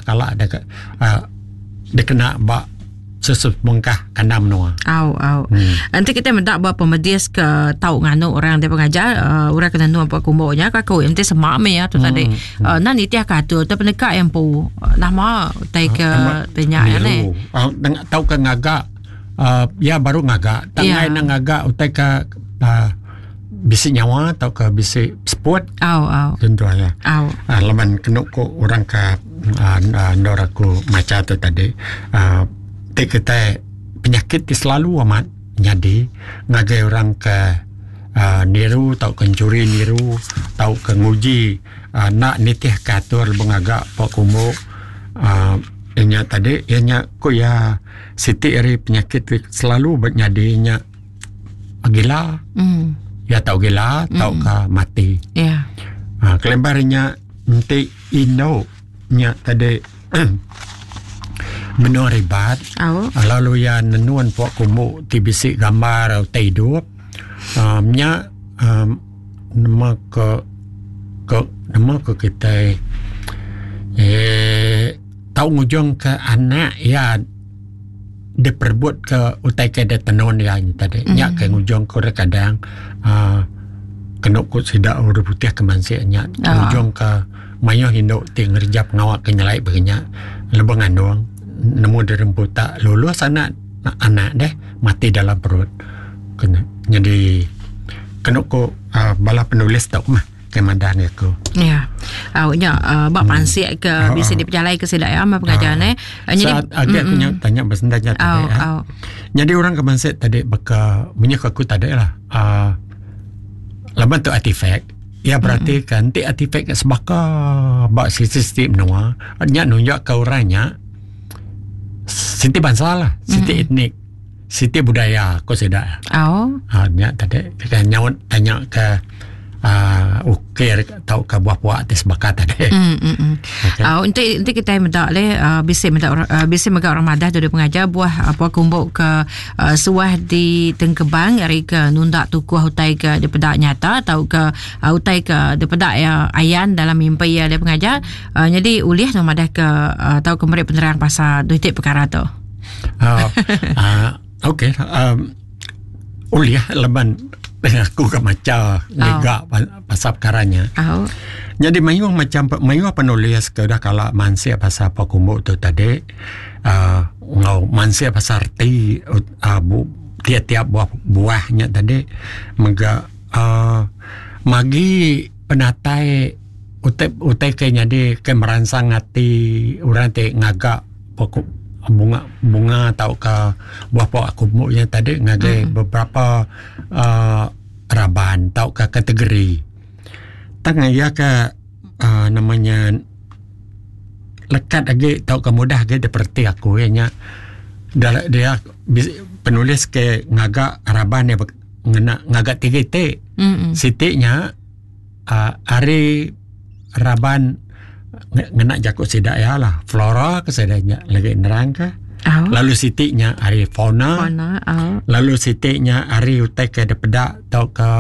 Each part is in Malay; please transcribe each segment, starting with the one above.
kalau ada dia kena bak susut bengkah kanam noa. Nanti kita mendak buat pemedis ke tahu nganu orang dia pengajar orang kena nuan buat kumbonya kakau nanti semak me ya tu tadi. Nan itu kata tu peneka yang pu nama tai ke banyak ya ni. Tahu ke ngagak ya baru ngagak. Tangai nang ngagak utai ke bisi nyawa atau ke bisi sport. Tentu ya. Laman kena ko orang ke noraku maca tu tadi. Kita penyakit selalu amat jadi ngagai orang ke niru tau kencuri niru tau ke nguji nak nitih katur bengagak pak kumo inya tadi inya ko ya siti eri penyakit selalu bernyadinya gila ya tau gila tau ke mati kelembarnya nanti ino nya tadi benar ribat lalu ya nenuan pok kumu tibisi gambar atau tidur nya nama ke kita tahu ngujung ke anak ya diperbuat ke utai ke detanon ya tadi nya ke ngujung ke kadang kena ku sidak urut putih ke mansianya ngujung ke mayo hindo ting ngerjap ngawak ke nyelai banyak lebangan doang nemu diremput tak lulus anak deh mati dalam perut kena jadi kena ko bala penulis tak mah kemandan aku bak pansik ke bisa diperjalai ke sidak ya mah pengajaran saat agak punya tanya bersendanya tadi jadi orang ke pansik tadi baka minyak aku tadi lah laban tu artifak ya berarti kan ti artifak sebaka bak sistem noa nya nunjuk ke orangnya siti bangsa lah, siti etnik, siti budaya, kau sedar. Nya tadi kita nyaut tanya ke ukir tahu ke buah-buah atas bakat tadi. Nanti kita mendak le bisa mendak orang madah tu dia pengajar buah apa kumbuk ke suah di Tengkebang hari ke nundak tukuh utai ke dia pedak nyata atau ke utai ke dia pedak ya ayan dalam mimpi ya dia pengajar. Jadi uliah tu madah ke tahu ke mereka penerang pasal duit perkara tu. Okey. Uliah leban aku ke macam lega pasal perkaranya. Jadi mayu penulis ke dah kalau mansia pasal apa kumbuk tu tadi ngau mansia pasal arti tiap-tiap buahnya tadi mega magi penatai utai ke jadi ke merangsang hati orang te ngagak pokok bunga atau ke buah-buah kumuknya tadi ngagai beberapa raban atau ke kategori tengah ya ke namanya lekat lagi atau ke mudah lagi seperti aku ya dia penulis ke ngagak raban ya ngagak 3T sitiknya hari raban ngena jakut sidak ya lah flora kesedanya lagi nerang ke lalu sitiknya hari fauna lalu sitiknya hari utai ke pedak atau ke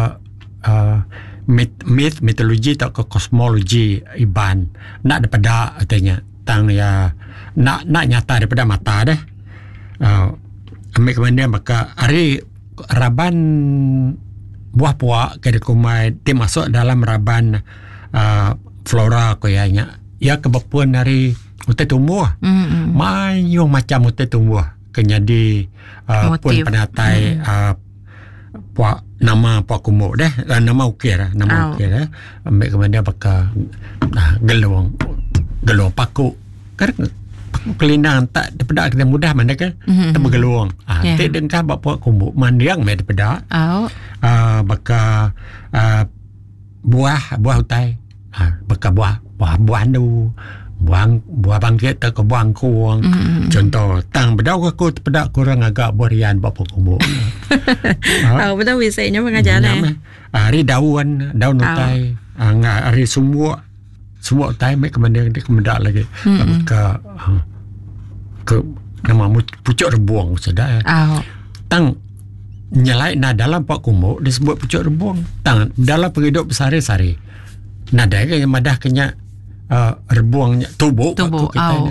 mitologi atau ke kosmologi iban nak daripada katanya tang ya nak nyata daripada mata deh ambil kemudian maka hari raban buah-buah ke dikumai dia masuk dalam raban flora kayaknya ya kebepuan dari utai tumbuh mayu macam utai tumbuh kenyadi pun penatai puak nama puak kumuk deh nama ukir ambil kemudian pakai geluang paku kerana paku kelindang tak daripada kita mudah mana kan tak bergeluang tak dengkah buat puak kumuk mandiang mai daripada pakai buah utai pakai buah tu buah bangkit tak ke buah kuang contoh tang bedau aku pedak kurang agak borian bapa kumbuk betul wisainya mengajar hari daun utai hari semua utai mai kemudian dia kemendak lagi ke nama pucuk rebuang sedar tang nyalai dalam pak kumbuk disebut pucuk rebuang tang dalam penghidup sehari-hari nada ke yang madah kenya rebuangnya tubuh kita